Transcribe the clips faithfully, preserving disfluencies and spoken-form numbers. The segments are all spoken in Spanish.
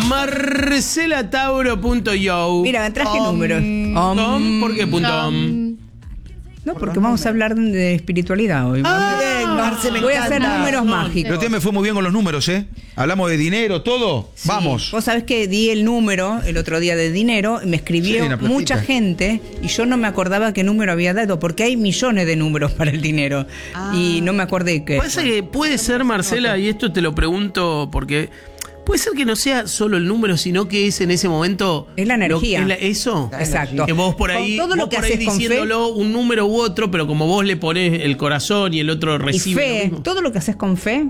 marcela tauro punto io. Mira, traje um, números. Um, ¿Por qué punto um? No, porque vamos a hablar de espiritualidad hoy. Ah, Marce, me voy a hacer números no, mágicos. Pero usted me fue muy bien con los números, ¿eh? Hablamos de dinero, todo. Sí. Vamos. Vos sabés que di el número el otro día de dinero y me escribió sí, mucha gente y yo no me acordaba qué número había dado porque hay millones de números para el dinero ah. y no me acordé qué. Pasa que puede ser, Marcela, y esto te lo pregunto porque puede ser que no sea solo el número, sino que es en ese momento... Es la energía. Lo, es la, eso. Exacto. Que vos por ahí, todo lo vos que por ahí haces diciéndolo con fe, un número u otro, pero como vos le ponés el corazón y el otro recibe... Y fe, lo todo lo que haces con fe...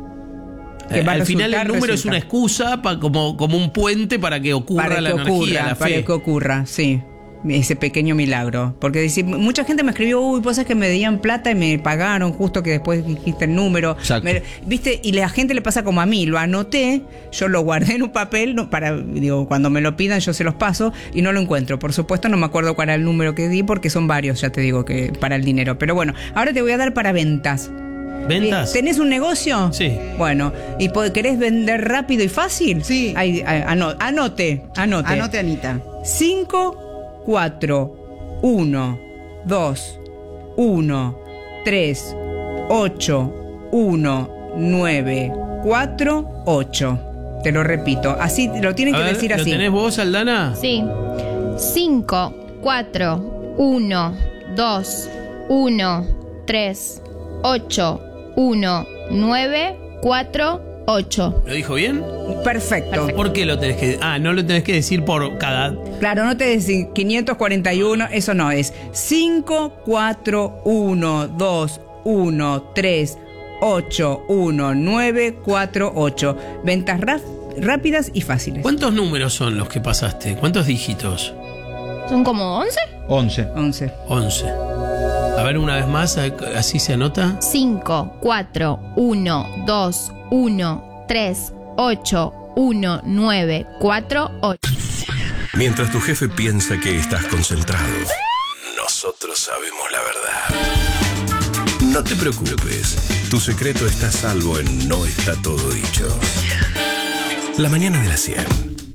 Que eh, al final el número resulta. Es una excusa pa, como, como un puente para que ocurra para la que energía, ocurra, la para fe. que ocurra, sí. Ese pequeño milagro. Porque dice, mucha gente me escribió, uy, cosas que me dieron plata y me pagaron justo que después dijiste el número. Me, ¿viste? Y la gente le pasa como a mí, lo anoté, yo lo guardé en un papel, no, para, digo, cuando me lo pidan yo se los paso y no lo encuentro. Por supuesto no me acuerdo cuál era el número que di porque son varios, ya te digo, que para el dinero. Pero bueno, ahora te voy a dar para ventas. ¿Ventas? ¿Tenés un negocio? Sí. Bueno, ¿y querés vender rápido y fácil? Sí. Ahí, anote, anote. Anote, anote Anita. cinco, cuatro, uno, dos, uno, tres, ocho, uno, nueve, cuatro, ocho. Te lo repito, así lo tienen A que ver, decir ¿lo así. ¿Lo tenés vos, Aldana? Sí. cinco, cuatro, uno, dos, uno, tres, ocho, uno, nueve, cuatro, ocho. ¿Lo dijo bien? Perfecto. Perfecto. ¿Por qué lo tenés que Ah, no lo tenés que decir por cada... Claro, no te decís quinientos cuarenta y uno, eso no es. cinco, cuatro, uno, dos, uno, tres, ocho, uno, nueve, cuatro, ocho. Ventas rápidas y fáciles. ¿Cuántos números son los que pasaste? ¿Cuántos dígitos? ¿Son como once? Once. Once. Once. A ver, una vez más, así se anota. cinco, cuatro, uno, dos, uno, tres, ocho, uno, nueve, cuatro, ocho. Mientras tu jefe piensa que estás concentrado, nosotros sabemos la verdad. No te preocupes, tu secreto está a salvo en No Está Todo Dicho. La mañana de las cien.